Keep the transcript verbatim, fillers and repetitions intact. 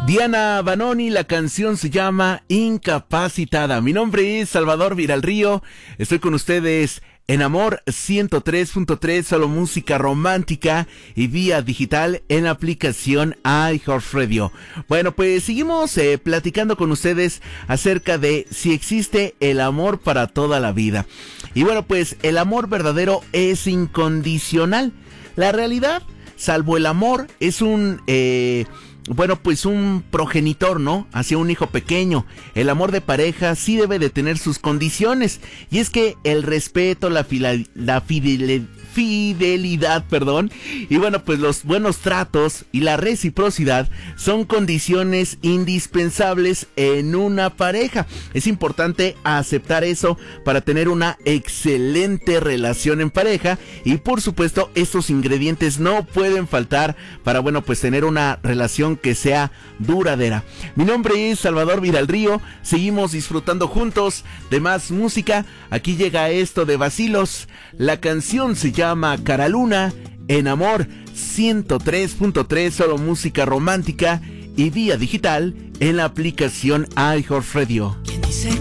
Diana Banoni, la canción se llama Incapacitada. Mi nombre es Salvador Viralrío, estoy con ustedes en Amor ciento tres punto tres, solo música romántica y vía digital en la aplicación iHeartRadio. Bueno, pues seguimos eh, platicando con ustedes acerca de si existe el amor para toda la vida. Y bueno, pues el amor verdadero es incondicional. La realidad, salvo el amor, es un... Eh, Bueno, pues un progenitor, ¿no? Hacia un hijo pequeño. El amor de pareja sí debe de tener sus condiciones. Y es que el respeto, la, fila, la fidelidad, fidelidad, perdón, y bueno, pues los buenos tratos y la reciprocidad son condiciones indispensables en una pareja. Es importante aceptar eso para tener una excelente relación en pareja y por supuesto estos ingredientes no pueden faltar para, bueno, pues tener una relación que sea duradera. Mi nombre es Salvador Viralrío, seguimos disfrutando juntos de más música. Aquí llega esto de Vacilos, la canción se llama Cara Luna, en Amor ciento tres punto tres, solo música romántica y vía digital en la aplicación iHeartRadio.